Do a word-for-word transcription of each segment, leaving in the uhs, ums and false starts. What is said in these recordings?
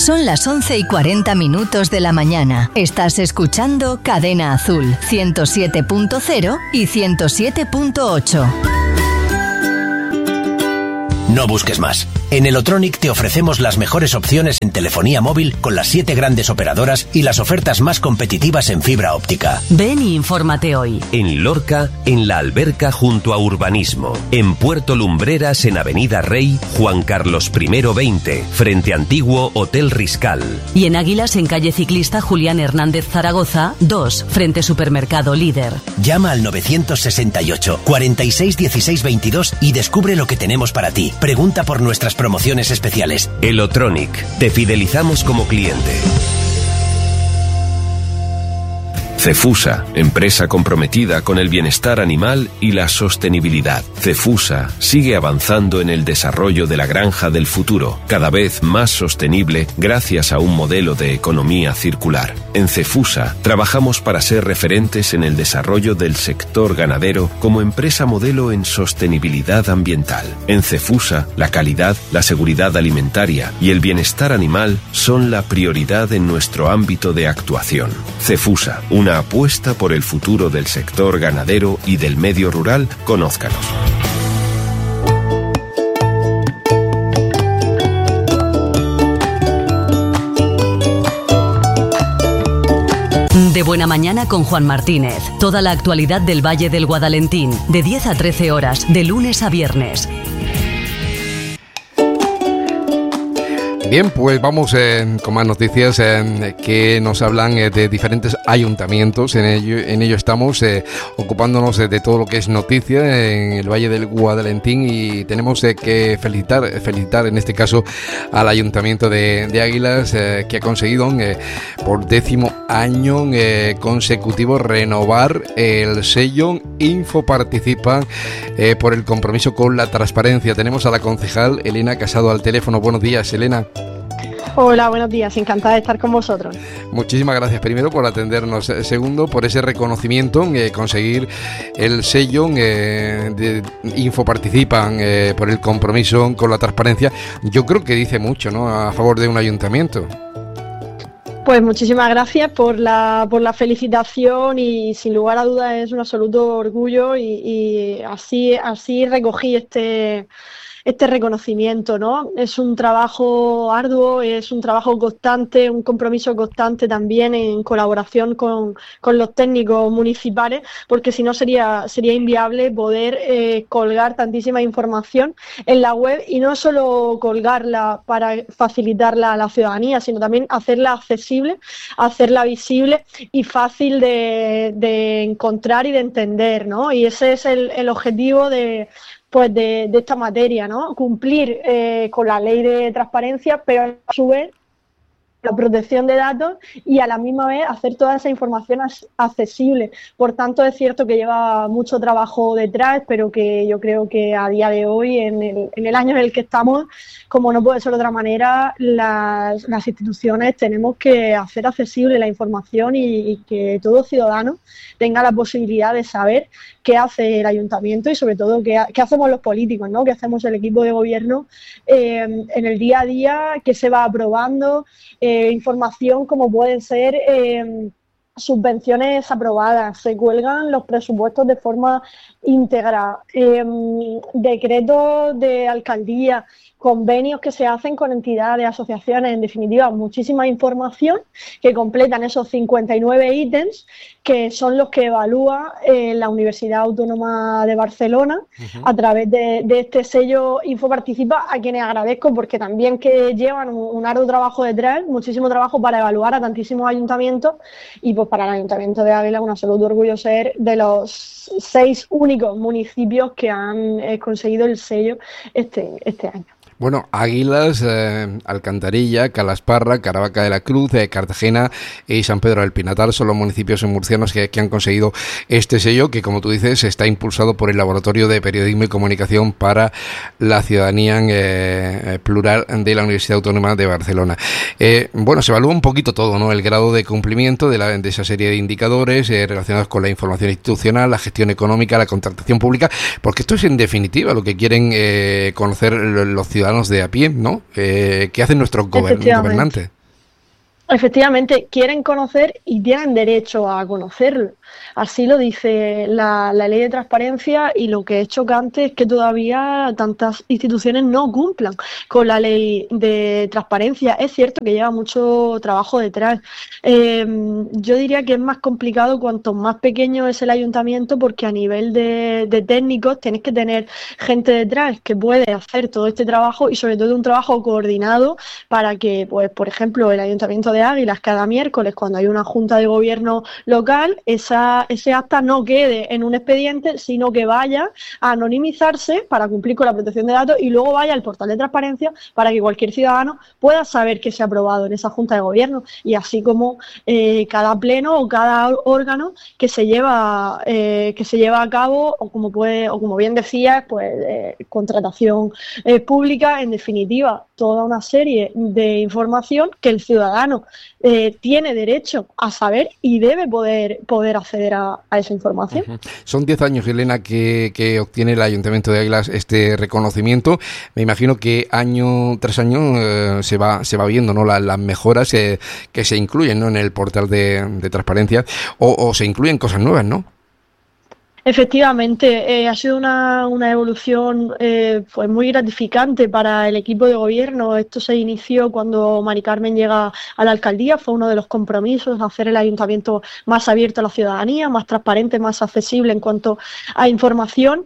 Son las once y cuarenta minutos de la mañana. Estás escuchando Cadena Azul, ciento siete punto cero y ciento siete punto ocho. No busques más. En Elotronic te ofrecemos las mejores opciones en telefonía móvil con las siete grandes operadoras y las ofertas más competitivas en fibra óptica. Ven y infórmate hoy. En Lorca, en La Alberca junto a Urbanismo. En Puerto Lumbreras, en Avenida Rey, Juan Carlos primero veinte, frente Antiguo Hotel Riscal. Y en Águilas, en calle Ciclista Julián Hernández Zaragoza, dos, frente Supermercado Líder. Llama al novecientos sesenta y ocho, cuarenta y seis, dieciséis, veintidós y descubre lo que tenemos para ti. Pregunta por nuestras promociones especiales. Elotronic, te fidelizamos como cliente. Cefusa, empresa comprometida con el bienestar animal y la sostenibilidad. Cefusa sigue avanzando en el desarrollo de la granja del futuro, cada vez más sostenible gracias a un modelo de economía circular. En Cefusa trabajamos para ser referentes en el desarrollo del sector ganadero como empresa modelo en sostenibilidad ambiental. En Cefusa, la calidad, la seguridad alimentaria y el bienestar animal son la prioridad en nuestro ámbito de actuación. Cefusa, una apuesta por el futuro del sector ganadero y del medio rural. Conózcanos. De Buena Mañana con Juan Martínez. Toda la actualidad del Valle del Guadalentín, de diez a trece horas, de lunes a viernes. Bien, pues vamos eh, con más noticias eh, que nos hablan eh, de diferentes ayuntamientos. En ello, en ello estamos eh, ocupándonos eh, de todo lo que es noticia en el Valle del Guadalentín y tenemos eh, que felicitar, felicitar en este caso al Ayuntamiento de, de Águilas eh, que ha conseguido eh, por décimo año eh, consecutivo renovar el sello Infoparticipa eh, por el compromiso con la transparencia. Tenemos a la concejal Elena Casado al teléfono. Buenos días, Elena. Hola, buenos días, encantada de estar con vosotros. Muchísimas gracias primero por atendernos, segundo por ese reconocimiento, eh, conseguir el sello eh, de Infoparticipa eh, por el compromiso con la transparencia. Yo creo que dice mucho, ¿no?, a favor de un ayuntamiento. Pues muchísimas gracias por la por la felicitación y sin lugar a dudas es un absoluto orgullo y, y así así recogí este este reconocimiento, ¿no? Es un trabajo arduo, es un trabajo constante, un compromiso constante también en colaboración con, con los técnicos municipales, porque si no sería, sería inviable poder eh, colgar tantísima información en la web y no solo colgarla para facilitarla a la ciudadanía, sino también hacerla accesible, hacerla visible y fácil de, de encontrar y de entender, ¿no? Y ese es el, el objetivo de pues de, de esta materia, ¿no? Cumplir eh, con la ley de transparencia, pero a su vez la protección de datos y a la misma vez hacer toda esa información accesible. Por tanto, es cierto que lleva mucho trabajo detrás, pero que yo creo que a día de hoy, en el, en el año en el que estamos, como no puede ser de otra manera, las, las instituciones tenemos que hacer accesible la información y, y que todo ciudadano tenga la posibilidad de saber qué hace el ayuntamiento y sobre todo qué, qué hacemos los políticos, ¿no? Qué hacemos el equipo de gobierno eh, en el día a día, qué se va aprobando, eh, información como pueden ser eh, subvenciones aprobadas, se cuelgan los presupuestos de forma íntegra, eh, decretos de alcaldía, convenios que se hacen con entidades, asociaciones, en definitiva, muchísima información que completan esos cincuenta y nueve ítems que son los que evalúa eh, la Universidad Autónoma de Barcelona uh-huh. a través de, de este sello Infoparticipa, a quienes agradezco porque también que llevan un, un arduo trabajo detrás, muchísimo trabajo para evaluar a tantísimos ayuntamientos y pues para el Ayuntamiento de Ávila un absoluto orgullo ser de los seis únicos municipios que han eh, conseguido el sello este, este año. Bueno, Águilas, eh, Alcantarilla, Calasparra, Caravaca de la Cruz, eh, Cartagena y San Pedro del Pinatar son los municipios murcianos que, que han conseguido este sello que, como tú dices, está impulsado por el Laboratorio de Periodismo y Comunicación para la Ciudadanía eh, Plural de la Universidad Autónoma de Barcelona. Eh, bueno, se evalúa un poquito todo, ¿no? El grado de cumplimiento de, la, de esa serie de indicadores eh, relacionados con la información institucional, la gestión económica, la contratación pública, porque esto es en definitiva lo que quieren eh, conocer los ciudadanos de a pie, ¿no? Eh, ¿Qué hacen nuestros gober- gobernantes? Efectivamente, quieren conocer y tienen derecho a conocerlo. Así lo dice la, la ley de transparencia, y lo que es chocante es que todavía tantas instituciones no cumplan con la ley de transparencia. Es cierto que lleva mucho trabajo detrás. Eh, yo diría que es más complicado cuanto más pequeño es el ayuntamiento, porque a nivel de, de técnicos tienes que tener gente detrás que puede hacer todo este trabajo, y sobre todo un trabajo coordinado para que, pues, por ejemplo, el ayuntamiento de Águilas, cada miércoles cuando hay una junta de gobierno local, esa, ese acta no quede en un expediente, sino que vaya a anonimizarse para cumplir con la protección de datos, y luego vaya al portal de transparencia para que cualquier ciudadano pueda saber que se ha aprobado en esa junta de gobierno, y así como eh, cada pleno o cada órgano que se lleva eh, que se lleva a cabo, o como puede o como bien decías, pues eh, contratación eh, pública, en definitiva, toda una serie de información que el ciudadano eh, tiene derecho a saber y debe poder poder acceder a, a esa información. Uh-huh. Son diez años, Elena, que, que obtiene el Ayuntamiento de Águilas este reconocimiento. Me imagino que año tras año eh, se va se va viendo, ¿no?, las, las mejoras eh, que se incluyen, ¿no?, en el portal de, de transparencia, o, o se incluyen cosas nuevas, ¿no? Efectivamente, eh, ha sido una, una evolución eh, pues muy gratificante para el equipo de gobierno. Esto se inició cuando Mari Carmen llega a la alcaldía. Fue uno de los compromisos, hacer el ayuntamiento más abierto a la ciudadanía, más transparente, más accesible en cuanto a información.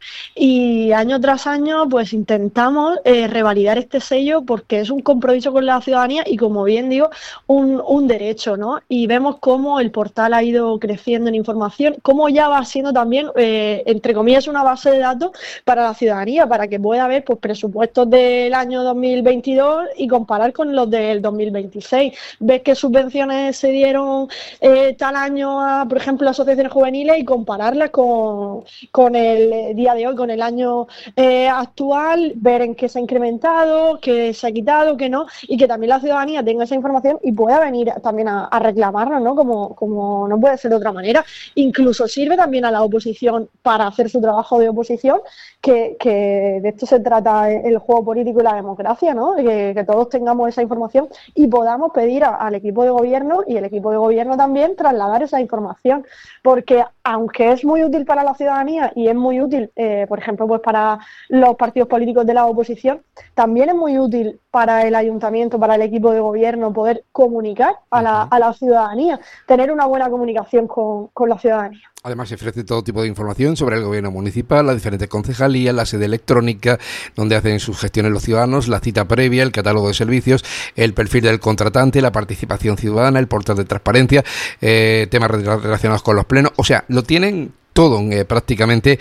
Y año tras año pues intentamos eh, revalidar este sello, porque es un compromiso con la ciudadanía y, como bien digo, un, un derecho, ¿no? Y vemos cómo el portal ha ido creciendo en información, cómo ya va siendo también eh, Eh, entre comillas, una base de datos para la ciudadanía, para que pueda ver, pues, presupuestos del año dos mil veintidós y comparar con los del dos mil veintiséis. Ves qué subvenciones se dieron eh, tal año a, por ejemplo, asociaciones juveniles, y compararlas con, con el día de hoy, con el año eh, actual, ver en qué se ha incrementado, qué se ha quitado, qué no, y que también la ciudadanía tenga esa información y pueda venir también a, a reclamarnos, ¿no? Como, como no puede ser de otra manera. Incluso sirve también a la oposición para hacer su trabajo de oposición, que, que de esto se trata el juego político y la democracia, ¿no? Que, que todos tengamos esa información y podamos pedir a, al equipo de gobierno, y el equipo de gobierno también trasladar esa información, porque aunque es muy útil para la ciudadanía y es muy útil, eh, por ejemplo, pues para los partidos políticos de la oposición, también es muy útil para el ayuntamiento, para el equipo de gobierno, poder comunicar a la, a la ciudadanía, tener una buena comunicación con, con la ciudadanía. Además, se ofrece todo tipo de información sobre el gobierno municipal, las diferentes concejalías, la sede electrónica donde hacen sus gestiones los ciudadanos, la cita previa, el catálogo de servicios, el perfil del contratante, la participación ciudadana, el portal de transparencia, eh, temas relacionados con los plenos. O sea, lo tienen todo eh, prácticamente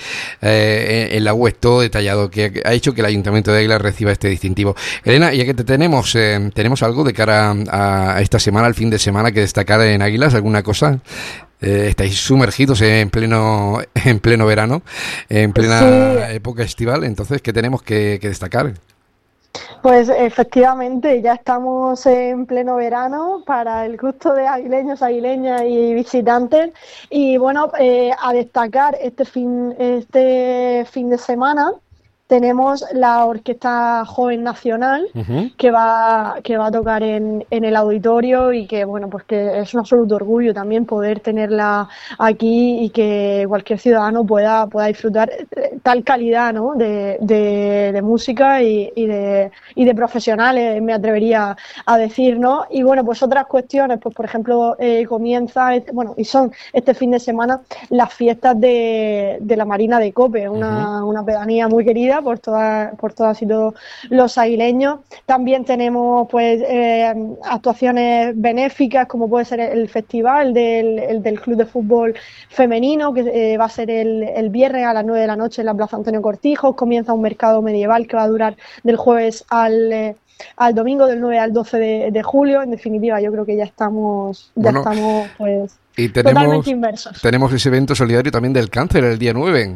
eh, en, en la web, todo detallado, que ha hecho que el Ayuntamiento de Águilas reciba este distintivo. Elena, ya que te tenemos, eh, ¿tenemos algo de cara a, a esta semana, al fin de semana, que destacar en Águilas? ¿Alguna cosa? Eh, estáis sumergidos en pleno en pleno verano, en plena sí. época estival, entonces, ¿qué tenemos que, que destacar? Pues efectivamente, ya estamos en pleno verano para el gusto de aguileños, aguileñas y visitantes, y bueno, eh, a destacar este fin, este fin de semana tenemos la Orquesta Joven Nacional, uh-huh. que va que va a tocar en, en el auditorio, y que bueno, pues que es un absoluto orgullo también poder tenerla aquí y que cualquier ciudadano pueda pueda disfrutar tal calidad, ¿no?, de, de, de música y, y de y de profesionales, me atrevería a decir, ¿no? Y bueno, pues otras cuestiones, pues por ejemplo, eh, comienza, este, bueno, y son este fin de semana las fiestas de, de la Marina de Cope, una, uh-huh. una pedanía muy querida por todas por todas y todos los aguileños. También tenemos pues eh, actuaciones benéficas, como puede ser el festival del, el del Club de Fútbol Femenino, que eh, va a ser el, el viernes a las nueve de la noche en la Plaza Antonio Cortijo. Comienza un mercado medieval que va a durar del jueves al eh, al domingo, del nueve al doce de, de julio. En definitiva, yo creo que ya estamos ya bueno, estamos pues y tenemos, totalmente inmersos. Tenemos ese evento solidario también del cáncer el día nueve.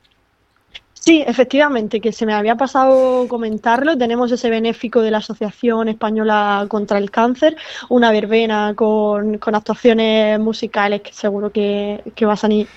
Sí, efectivamente, que se me había pasado comentarlo. Tenemos ese benéfico de la Asociación Española contra el Cáncer, una verbena con, con actuaciones musicales que seguro que, que va a salir